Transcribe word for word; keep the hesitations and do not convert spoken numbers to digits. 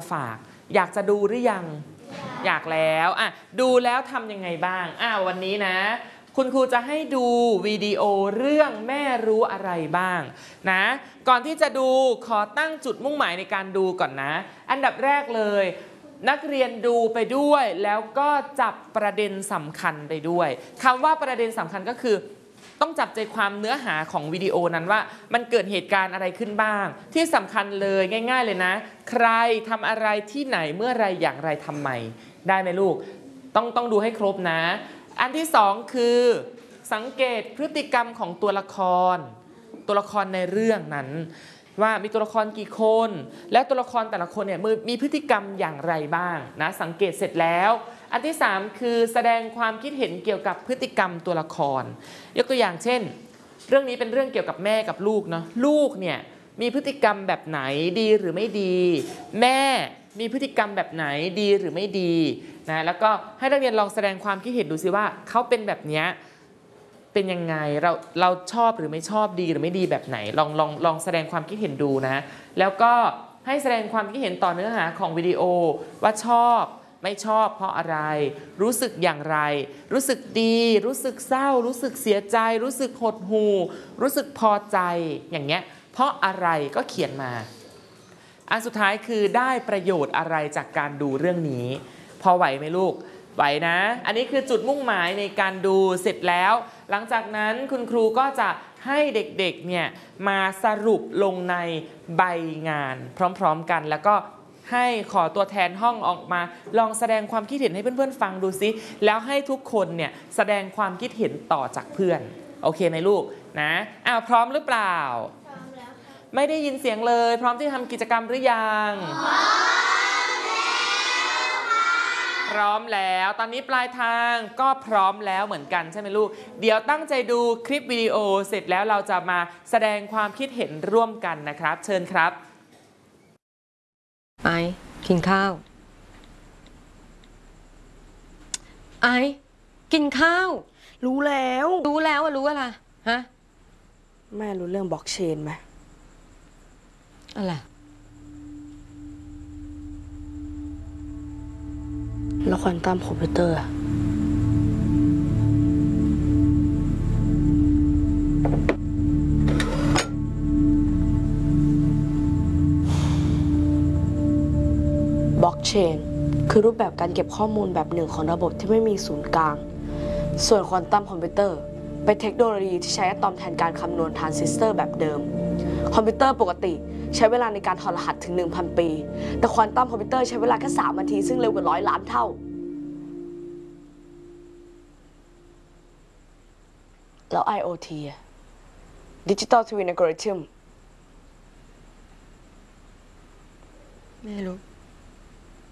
ฝากอยากจะดูหรือยังอยากแล้วอ่ะดูแล้วทำยังไงบ้างอ่ะวันนี้นะคุณครูจะให้ดูวิดีโอเรื่องแม่รู้อะไรบ้างนะก่อนที่จะดูขอตั้งจุดมุ่งหมายในการดูก่อนนะอันดับแรกเลยนักเรียนดูไปด้วยแล้วก็จับประเด็นสำคัญไปด้วยคำว่าประเด็นสำคัญก็คือต้องจับใจความเนื้อหาของวิดีโอนั้นว่ามันเกิดเหตุการณ์อะไรขึ้นบ้างที่สำคัญเลยง่ายๆเลยนะใครทำอะไรที่ไหนเมื่อไรอย่างไรทำไมได้ไหมลูกต้องต้องดูให้ครบนะอันที่สองคือสังเกตพฤติกรรมของตัวละครตัวละครในเรื่องนั้นว่ามีตัวละครกี่คนและตัวละครแต่ละคนเนี่ยมีพฤติกรรมอย่างไรบ้างนะสังเกตเสร็จแล้วอันที่สามคือแสดงความคิดเห็นเกี่ยวกับพฤติกรรมตัวละครยกตัวอย่างเช่นเรื่องนี้เป็นเรื่องเกี่ยวกับแม่กับลูกเนาะลูกเนี่ยมีพฤติกรรมแบบไหนดีหรือไม่ดีแม่มีพฤติกรรมแบบไหนดีหรือไม่ดีนะแล้วก็ให้นักเรียนลองแสดงความคิดเห็นดูซิว่าเขาเป็นแบบนี้เป็นยังไงเราเราชอบหรือไม่ชอบดีหรือไม่ดีแบบไหนลองลองลองแสดงความคิดเห็นดูนะแล้วก็ให้แสดงความคิดเห็นต่อเนื้อหาของวิดีโอว่าชอบไม่ชอบเพราะอะไรรู้สึกอย่างไรรู้สึกดีรู้สึกเศร้ารู้สึกเสียใจรู้สึกหดหู่รู้สึกพอใจอย่างเงี้ยเพราะอะไรก็เขียนมาอันสุดท้ายคือได้ประโยชน์อะไรจากการดูเรื่องนี้พอไหวไหมลูกไหวนะอันนี้คือจุดมุ่งหมายในการดูเสร็จแล้วหลังจากนั้นคุณครูก็จะให้เด็กๆเนี่ยมาสรุปลงในใบงานพร้อมๆกันแล้วก็ให้ขอตัวแทนห้องออกมาลองแสดงความคิดเห็นให้เพื่อนๆฟังดูซิแล้วให้ทุกคนเนี่ยแสดงความคิดเห็นต่อจากเพื่อนโอเคไหมลูกนะอ้าวพร้อมหรือเปล่าพร้อมแล้วค่ะไม่ได้ยินเสียงเลยพร้อมที่ทำกิจกรรมหรือยังพร้อมแล้วตอนนี้ปลายทางก็พร้อมแล้วเหมือนกันใช่ไหมลูกเดี๋ยวตั้งใจดูคลิปวิดีโอเสร็จแล้วเราจะมาแสดงความคิดเห็นร่วมกันนะครับเชิญครับไอกินข้าวไอกินข้าวรู้แล้วรู้แล้วอะรู้อะไรฮะแม่รู้เรื่องบล็อกเชนไหมอะไรแล้วควอนตัมคอมพิวเตอร์บล็อกเชนคือรูปแบบการเก็บข้อมูลแบบหนึ่งของระบบที่ไม่มีศูนย์กลางส่วนควอนตัมคอมพิวเตอร์เป็นเทคโนโลยีที่ใช้อะตอมแทนการคำนวณทรานซิสเตอร์แบบเดิมคอมพิวเตอร์ปกติใช้เวลาในการถอดรหัสถึง หนึ่งพัน ปีแต่ควอนตัมคอมพิวเตอร์ใช้เวลาแค่สามนาทีซึ่งเร็วกว่าร้อยล้านเท่าแล้ว ไอ โอ ที Digital Twin Algorithm ไม่รู้